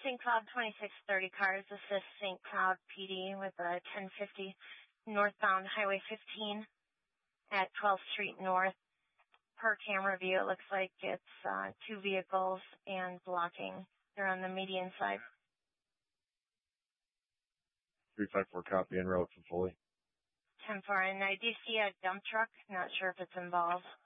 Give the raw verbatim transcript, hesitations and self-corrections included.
Saint Cloud twenty-six thirty cars, assist Saint Cloud P D with a ten fifty northbound Highway fifteen at twelfth Street North. Per camera view, it looks like it's uh, two vehicles and blocking. They're on the median side. three five four copy, en route for Foley. ten four, and I do see a dump truck. Not sure if it's involved.